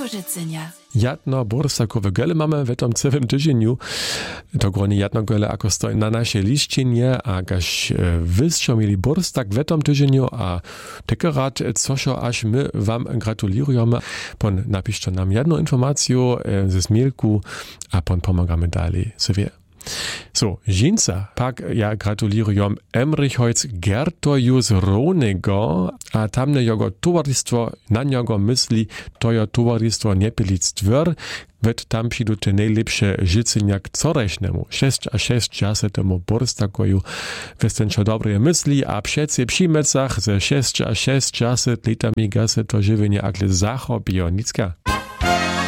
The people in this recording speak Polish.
Kożycenia. Jadno borsakowe gele mamy w tym całym tygodniu. To groni jadno gele ako stoi na naszej liścinie, a gaś wyscio mieli borstak w tym tygodniu, a tekerat cożo aż my wam gratulujemy. Pon napiszcie nam jedną informację ze smielku, a pon pomagamy dalej sobie. So, Žinca, pak ja gratulujem Emrich Holz Gertoju z Ronego, a tamne jego towarzystwo na niego myśli, to je towarzystwo Niepilic Dwór, wet tam przyjdą te najlepsze życzenia k coreśnemu. 6 czasy temu borstakoju, westenčo dobre myśli, a przecie przy mecach ze 6 czasy litami gasy to żywienie akle zachobijo, nicka.